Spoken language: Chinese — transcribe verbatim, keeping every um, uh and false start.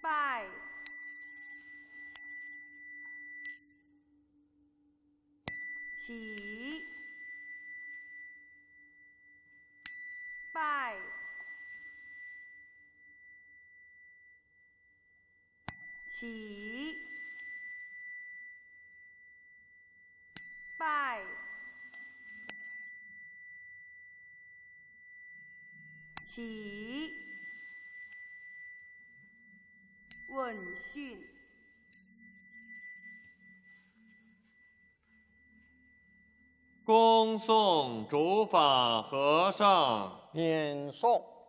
拜。起。拜。起。拜。起。问讯。 恭送主法和尚。 免送。